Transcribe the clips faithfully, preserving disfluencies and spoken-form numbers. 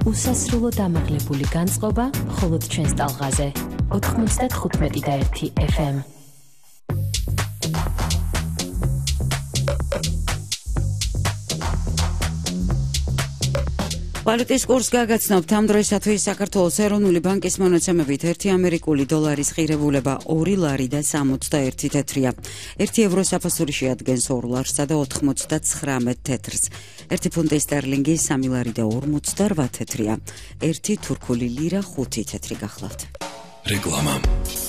უსასრულო დამაღლებული განწყობა მხოლოდ ჩვენს ტალღაზე. ოთხმოცდათხუთმეტი და ერთი ეფ ემ. ვალუტის კურსს გაგაცნობთ. ამ დროისათვის საქართველოს ეროვნული ბანკის მონაცემებით ერთი ამერიკული დოლარის ღირებულება ორი ლარი და სამოცდაერთი თეთრია. ერთი ევრო საფასური შეადგენს ორ ლარსა და ოთხმოცდაცხრამეტ თეთრს. ერთი ფუნტი სტერლინგი სამი ლარი და ორმოცდარვა თეთრია. ერთი თურქული ლირა ხუთი თეთრი გახლავთ. რეკლამა.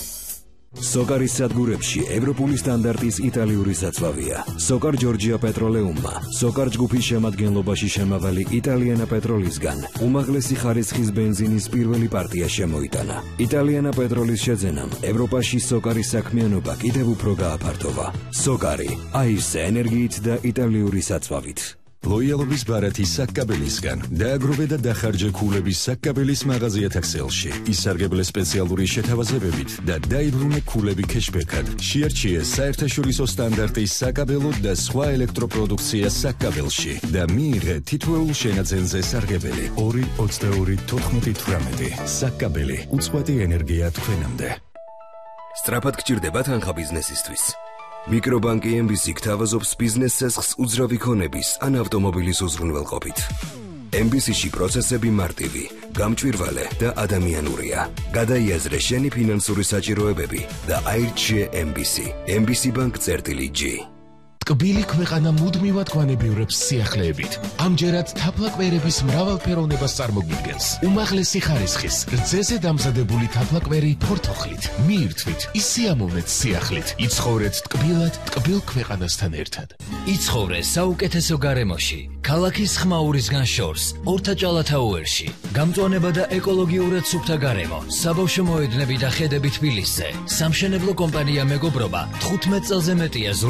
სოკარის სადგურებში ევროპული სტანდარტის იტალიური საწვავია. სოკარ ჯორჯია პეტროლეუმმა, სოკარ ჯგუფის შემადგენლობაში შემავალი იტალიანა პეტროლისგან უმაღლესი ხარისხის ბენზინის პირველი პარტია შემოიტანა. იტალიანა პეტროლის შეძენამ ევროპაში სოკარის საქმიანობა კიდევ უფრო გააფართოვა. სოკარი, აირზე ენერგიით და იტალიური საწვავით. ლოიალობის ბარათი საkkაბelისგან დააგროვე და დახარჯე ქულების საkkაბelis მაღაზიათა ქსელში. ისარგებლე სპეციალური შეთავაზებებით და დაიბრუნე ქულები ქეშბექად. შეარჩიე საერთაშორისო სტანდარტის საkkabelo და სხვა ელექტროპროდუქცია საkkabelში და მიიღე თითოეულ შენაძენზე სარგებელი. ორი ოცდაორი თოთხმეტი თვრამეტი. საkkabeli უწყვეტი ენერგია თქვენამდე. სწრაფად გჭირდება თანხა ბიზნესისთვის. მიკრობანკი ემ ბი სი გთავაზობს ბიზნეს ცესხს უძრავი ქონების ან ავტომობილის უზრუნველყოფით. ემ ბი სი-ში პროცესები მარტივი, გამჭვირვალე და ადამიანურია. გადაიაზრე შენი ფინანსური საჭიროებები და აირჩიე ემ ბი სი. ემ ბი სი ბანკ წერტილი ჯი. ტკბილი ქვეყანა მუდმივად გვანებივრებს სიახლეებით. ამჯერად თაფლაკვერების მრავალფეროვნებას წარმოგვიდგენს. უმაღლესი ხარისხის, რძეზე დამზადებული თაფლაკვერი ფორთოხლით. მიირთვით, ისიამოვნეთ სიახლით. იცხოვრეთ ტკბილად, ტკბილ ქვეყანასთან ერთად. იცხოვრე საუკეთესო გარემოში. ქალაქის ხმაურისგან შორს, ორთაჭალათაუერში. გამწვანება და ეკოლოგიურად სუფთა გარემო. საბავშვო მოედნები და ხედები თბილისზე. სამშენებლო კომპანია მეგობრობა თხუთმეტ წელზე მეტია